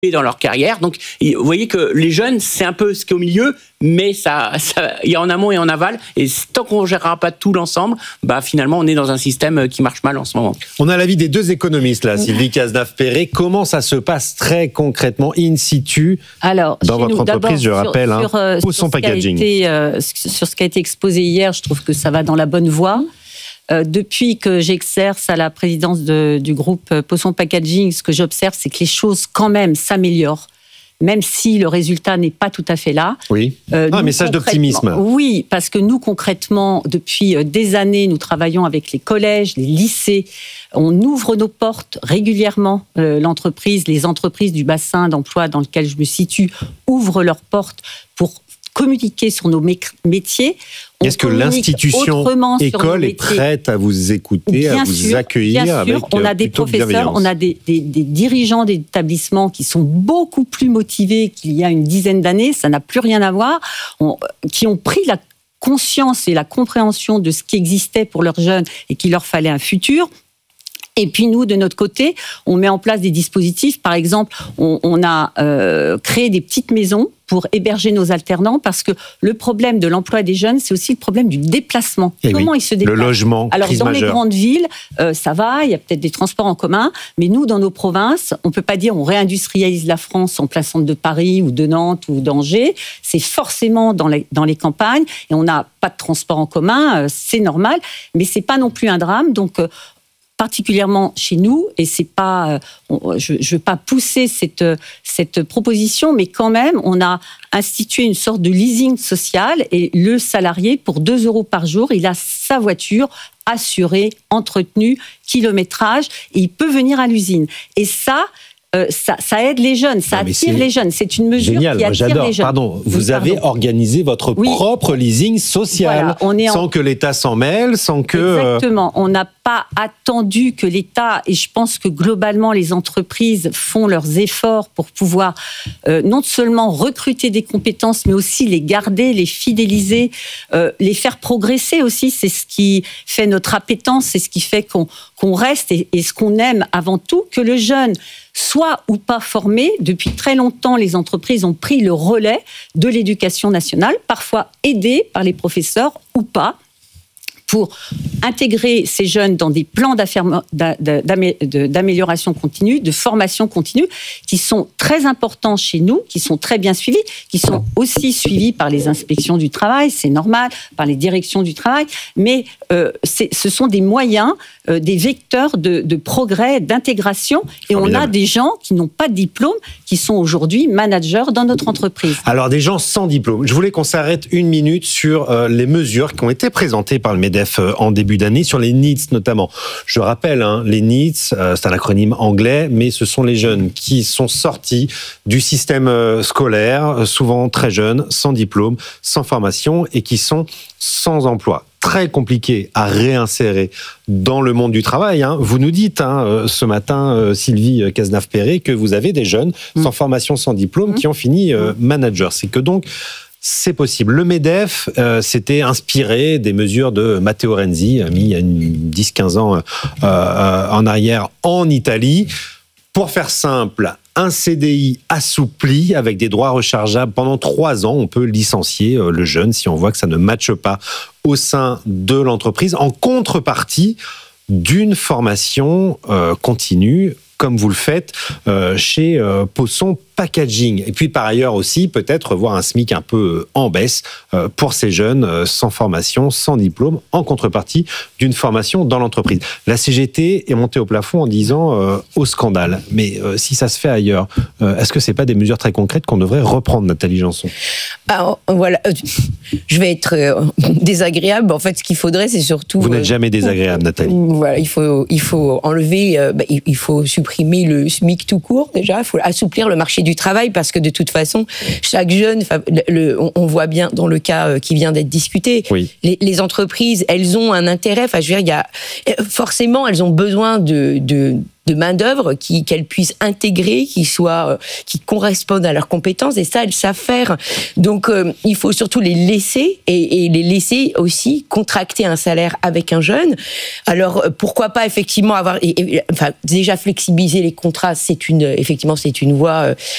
dans leur carrière. Donc, vous voyez que les jeunes, c'est un peu ce qui est au milieu, mais il y a en amont et en aval. Et tant qu'on ne gérera pas tout l'ensemble, finalement, on est dans un système qui marche mal en ce moment. On a l'avis des deux économistes, là, Sylvie Cazenave-Perret. Comment ça se passe très concrètement, in situ, dans votre entreprise, je rappelle, Pousson Packaging. Sur ce qui a été exposé hier, je trouve que ça va dans la bonne voie. Depuis que j'exerce à la présidence du groupe Pousson Packaging, ce que j'observe, c'est que les choses, quand même, s'améliorent, même si le résultat n'est pas tout à fait là. Oui, un message d'optimisme. Oui, parce que nous, concrètement, depuis des années, nous travaillons avec les collèges, les lycées. On ouvre nos portes régulièrement. Les entreprises du bassin d'emploi dans lequel je me situe ouvrent leurs portes pour communiquer sur nos métiers. Est-ce que l'institution école est prête à vous écouter, à vous accueillir? Bien sûr, on a des professeurs, on a des dirigeants d'établissements qui sont beaucoup plus motivés qu'il y a une dizaine d'années, ça n'a plus rien à voir, qui ont pris la conscience et la compréhension de ce qui existait pour leurs jeunes et qu'il leur fallait un futur. Et puis nous, de notre côté, on met en place des dispositifs. Par exemple, on a créé des petites maisons pour héberger nos alternants, parce que le problème de l'emploi des jeunes, c'est aussi le problème du déplacement. Comment ils se déplacent? Le logement, alors dans les grandes villes, ça va, il y a peut-être des transports en commun, mais nous, dans nos provinces, on ne peut pas dire on réindustrialise la France en plein centre de Paris ou de Nantes ou d'Angers. C'est forcément dans les campagnes, et on n'a pas de transport en commun, c'est normal, mais c'est pas non plus un drame. Donc particulièrement chez nous, et c'est pas, je ne veux pas pousser cette proposition, mais quand même, on a institué une sorte de leasing social, et le salarié, pour 2 € par jour, il a sa voiture assurée, entretenue, kilométrage, et il peut venir à l'usine. Et ça aide les jeunes, ça attire les jeunes. C'est une mesure qui attire les jeunes. Pardon, vous avez organisé votre propre leasing social, sans que l'État s'en mêle, sans que... Exactement, on n'a pas attendu que l'État, et je pense que globalement les entreprises font leurs efforts pour pouvoir non seulement recruter des compétences, mais aussi les garder, les fidéliser, les faire progresser aussi. C'est ce qui fait notre appétence, c'est ce qui fait qu'on reste, et ce qu'on aime avant tout, que le jeune soit ou pas formé. Depuis très longtemps, les entreprises ont pris le relais de l'éducation nationale, parfois aidés par les professeurs ou pas, pour intégrer ces jeunes dans des plans d'amélioration continue, de formation continue, qui sont très importants chez nous, qui sont très bien suivis, qui sont aussi suivis par les inspections du travail, c'est normal, par les directions du travail, mais ce sont des moyens, des vecteurs de progrès, d'intégration, et on a des gens qui n'ont pas de diplôme, qui sont aujourd'hui managers dans notre entreprise. Alors, des gens sans diplôme. Je voulais qu'on s'arrête 1 minute sur les mesures qui ont été présentées par le MEDEF en début d'année, sur les NEETs notamment. Je rappelle, les NEETs, c'est un acronyme anglais, mais ce sont les jeunes qui sont sortis du système scolaire, souvent très jeunes, sans diplôme, sans formation, et qui sont sans emploi. Très compliqué à réinsérer dans le monde du travail. Vous nous dites ce matin, Sylvie Cazenave-Perret, que vous avez des jeunes sans formation, sans diplôme, qui ont fini manager. C'est que donc, c'est possible. Le MEDEF s'était inspiré des mesures de Matteo Renzi, mis il y a 10-15 ans en arrière en Italie. Pour faire simple, un CDI assoupli avec des droits rechargeables pendant 3 ans. On peut licencier le jeune si on voit que ça ne matche pas au sein de l'entreprise, en contrepartie d'une formation continue, comme vous le faites chez Pousson Packaging. Et puis par ailleurs aussi, peut-être voir un SMIC un peu en baisse pour ces jeunes sans formation, sans diplôme, en contrepartie d'une formation dans l'entreprise. La CGT est montée au plafond en disant au scandale. Mais si ça se fait ailleurs, est-ce que c'est pas des mesures très concrètes qu'on devrait reprendre, Nathalie Janson? Alors, voilà, je vais être désagréable. En fait, ce qu'il faudrait, c'est surtout... Vous n'êtes jamais désagréable, Nathalie. Voilà, il faut enlever, il faut supprimer le SMIC tout court, déjà. Il faut assouplir le marché du travail, parce que de toute façon, chaque jeune, on voit bien dans le cas qui vient d'être discuté, les entreprises, elles ont un intérêt. Enfin, je veux dire, forcément, elles ont besoin de main-d'œuvre qu'elles puissent intégrer, qui correspondent à leurs compétences, et ça, elles savent faire. Donc, il faut surtout les laisser et les laisser aussi contracter un salaire avec un jeune. Alors, pourquoi pas effectivement avoir, déjà flexibiliser les contrats, c'est une voie